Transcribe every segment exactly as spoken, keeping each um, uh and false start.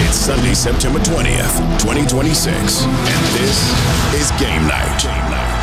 It's Sunday, September twentieth, twenty twenty-six, and this is Game Night. Game Night.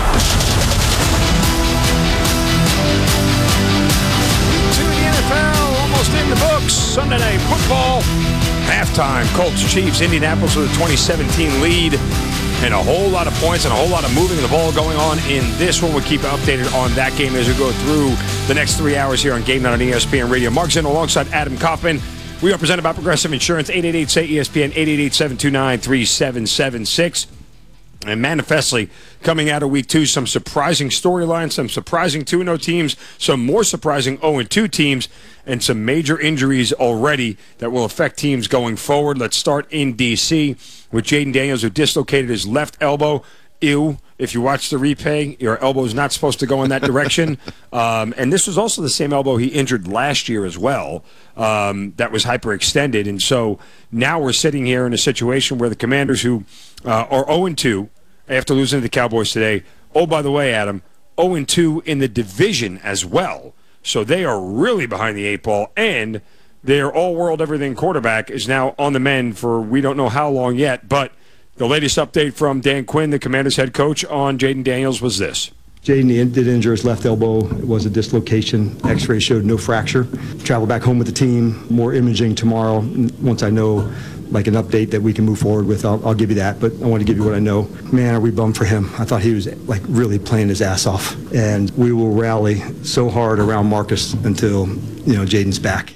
To the N F L, almost in the books. Sunday Night Football. Halftime, Colts, Chiefs, Indianapolis with a twenty seventeen lead. And a whole lot of points and a whole lot of moving of the ball going on in this one. We'll keep you updated on that game as we go through the next three hours here on Game Night on E S P N Radio. Mark Zinn alongside Adam Kaufman. We are presented by Progressive Insurance, eight eight eight, S A Y, E S P N, eight eight eight, seven two nine, three seven seven six. And manifestly, coming out of week two, some surprising storylines, some surprising two and oh teams, some more surprising oh and two teams, and some major injuries already that will affect teams going forward. Let's start in D C with Jayden Daniels, who dislocated his left elbow. Ew. If you watch the replay, your elbow's not supposed to go in that direction. um, and this was also the same elbow he injured last year as well. Um, that was hyperextended. And so now we're sitting here in a situation where the Commanders, who uh, are oh and two after losing to the Cowboys today, oh, by the way, Adam, oh and two in the division as well. So they are really behind the eight ball, and their all-world everything quarterback is now on the mend for we don't know how long yet. But the latest update from Dan Quinn, the Commanders head coach, on Jayden Daniels was this. Jayden did injure his left elbow. It was a dislocation. X-ray showed no fracture. Travel back home with the team. More imaging tomorrow. Once I know like an update that we can move forward with, I'll, I'll give you that. But I want to give you what I know. Man, are we bummed for him. I thought he was like really playing his ass off. And we will rally so hard around Marcus until, you know, Jayden's back.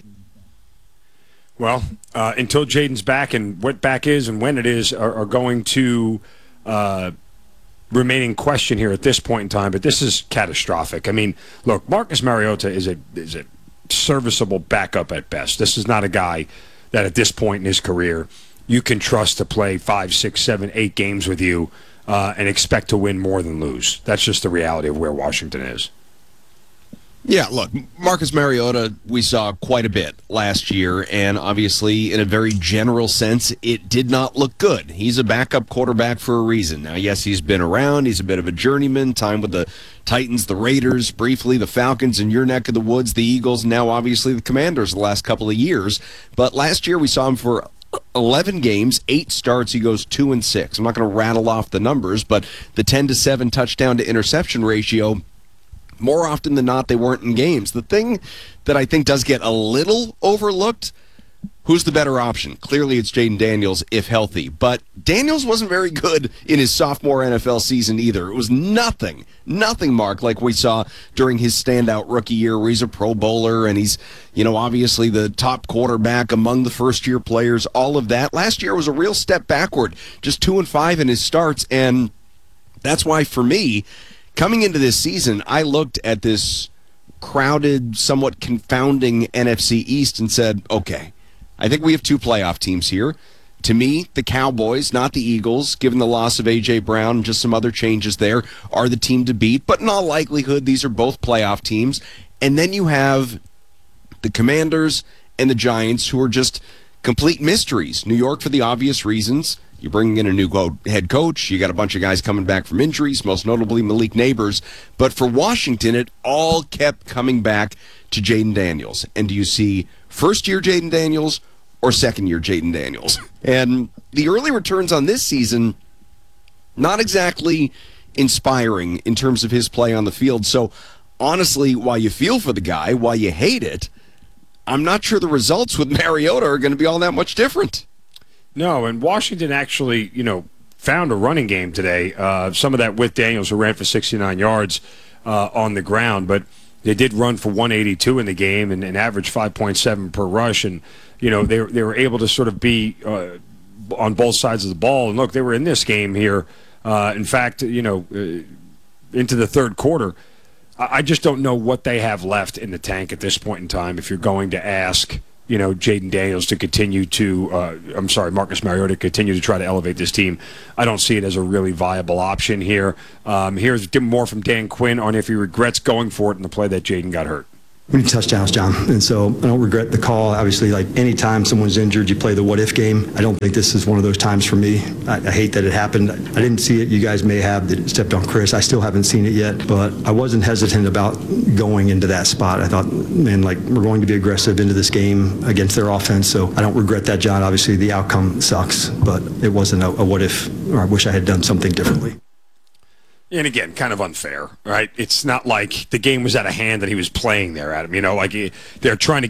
Well, uh, until Jayden's back, and what back is and when it is are, are going to uh, remain in question here at this point in time. But this is catastrophic. I mean, look, Marcus Mariota is a is a serviceable backup at best. This is not a guy that at this point in his career you can trust to play five, six, seven, eight games with you uh, and expect to win more than lose. That's just the reality of where Washington is. Yeah, look, Marcus Mariota, we saw quite a bit last year, and obviously, in a very general sense, it did not look good. He's a backup quarterback for a reason. Now, yes, he's been around. He's a bit of a journeyman, time with the Titans, the Raiders, briefly the Falcons in your neck of the woods, the Eagles, now obviously the Commanders the last couple of years. But last year, we saw him for eleven games, eight starts. He goes two and six. I'm not going to rattle off the numbers, but the ten to seven touchdown to interception ratio, more often than not, they weren't in games. The thing that I think does get a little overlooked, who's the better option? Clearly, it's Jayden Daniels if healthy. But Daniels wasn't very good in his sophomore N F L season either. It was nothing, nothing, Mark, like we saw during his standout rookie year where he's a Pro Bowler and he's, you know, obviously the top quarterback among the first-year players, all of that. Last year was a real step backward, just two and five in his starts. And that's why, for me, coming into this season, I looked at this crowded, somewhat confounding N F C East and said, okay, I think we have two playoff teams here. To me, the Cowboys, not the Eagles, given the loss of A J. Brown and just some other changes there, are the team to beat. But in all likelihood, these are both playoff teams. And then you have the Commanders and the Giants, who are just complete mysteries. New York for the obvious reasons. You're bringing in a new head coach. You got a bunch of guys coming back from injuries, most notably Malik Neighbors. But for Washington, it all kept coming back to Jayden Daniels. And do you see first-year Jayden Daniels or second-year Jayden Daniels? And the early returns on this season, not exactly inspiring in terms of his play on the field. So honestly, while you feel for the guy, while you hate it, I'm not sure the results with Mariota are going to be all that much different. No, and Washington actually, you know, found a running game today. Uh, some of that with Daniels, who ran for sixty-nine yards uh, on the ground, but they did run for one eighty-two in the game and, and averaged five point seven per rush. And, you know, they, they were able to sort of be uh, on both sides of the ball. And, look, they were in this game here. Uh, in fact, you know, uh, into the third quarter. I just don't know what they have left in the tank at this point in time if you're going to ask, you know, Jayden Daniels to continue to, uh, I'm sorry, Marcus Mariota to continue to try to elevate this team. I don't see it as a really viable option here. Um, here's more from Dan Quinn on if he regrets going for it in the play that Jayden got hurt. We need touchdowns, John. And so I don't regret the call. Obviously, like anytime someone's injured, you play the what if game. I don't think this is one of those times for me. I, I hate that it happened. I didn't see it. You guys may have that it stepped on Chris. I still haven't seen it yet, but I wasn't hesitant about going into that spot. I thought, man, like we're going to be aggressive into this game against their offense. So I don't regret that, John. Obviously, the outcome sucks, but it wasn't a, a what if, or I wish I had done something differently. And again, kind of unfair, right? It's not like the game was out of hand that he was playing there, Adam. You know, like he, they're trying to